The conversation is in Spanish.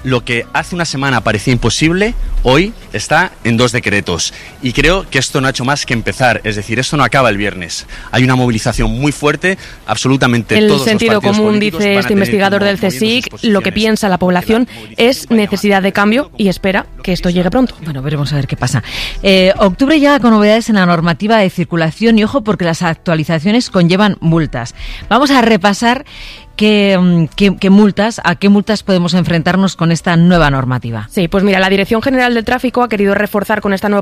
lo que hace una semana parecía imposible, hoy está en 2 decretos. Y creo que esto no ha hecho más que empezar, es decir, esto no acaba el viernes. Hay una movilización muy fuerte, absolutamente todos los partidos políticos. El sentido común, dice este investigador del CSIC, lo que piensa la población es necesidad de cambio y espera que esto llegue pronto. Bueno, veremos a ver qué pasa. Octubre llega con novedades en la normativa de circulación y ojo porque las actualizaciones conllevan multas. Vamos a repasar a qué multas podemos enfrentarnos con esta nueva normativa. Sí, pues mira, la Dirección General del Tráfico ha querido reforzar con esta nueva